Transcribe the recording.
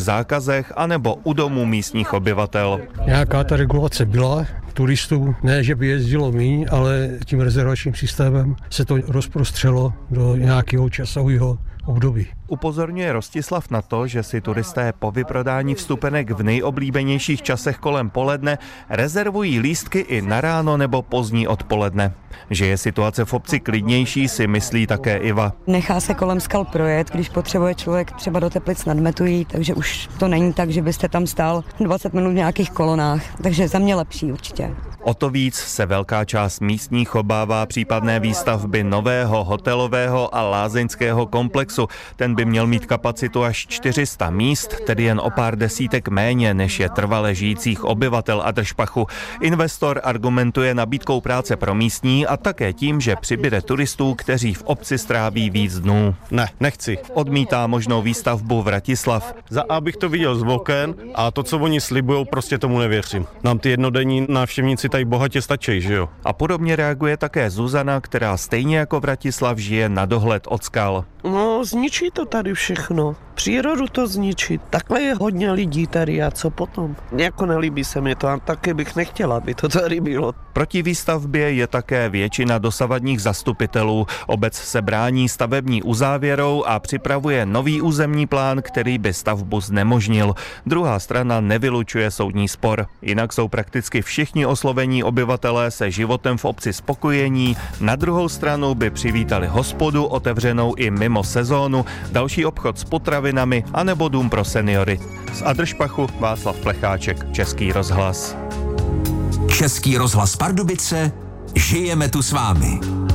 zákazech anebo u domů místních obyvatel. Nějaká ta regulace byla, turistů ne, že by jezdilo míň, ale tím rezervačním systémem se to rozprostřelo do nějakého časového období. Upozorňuje Rostislav na to, že si turisté po vyprodání vstupenek v nejoblíbenějších časech kolem poledne rezervují lístky i na ráno nebo pozdní odpoledne. Že je situace v obci klidnější, si myslí také Iva. Nechá se kolem skal projet, když potřebuje člověk třeba do Teplic nad Metují, takže už to není tak, že byste tam stál 20 minut v nějakých kolonách, takže za mě lepší určitě. O to víc se velká část místních obává případné výstavby nového hotelového a lázeňského komplexu. Ten by měl mít kapacitu až 400 míst, tedy jen o pár desítek méně, než je trvale žijících obyvatel Adršpachu. Investor argumentuje nabídkou práce pro místní a také tím, že přibyde turistů, kteří v obci stráví víc dnů. Ne, nechci. Odmítá možnou výstavbu Vratislav. Za A bych to viděl z oken a to, co oni slibujou, prostě tomu nevěřím. Nám ty jednodenní návštěvníci tady bohatě stačí, že jo? A podobně reaguje také Zuzana, která stejně jako Vratislav žije na dohled od skal. No, zničí to tady všechno. Přírodu to zničí. Takhle je hodně lidí tady a co potom? Jako nelíbí se mi to a taky bych nechtěla, aby to tady bylo. Proti výstavbě je také většina dosavadních zastupitelů. Obec se brání stavební uzávěrou a připravuje nový územní plán, který by stavbu znemožnil. Druhá strana nevylučuje soudní spor. Jinak jsou prakticky všichni oslovení obyvatelé se životem v obci spokojení. Na druhou stranu by přivítali hospodu otevřenou i mimo sezónu, další obchod s potravinami anebo dům pro seniory. Z Adršpachu Václav Plecháček, Český rozhlas. Český rozhlas Pardubice, žijeme tu s vámi.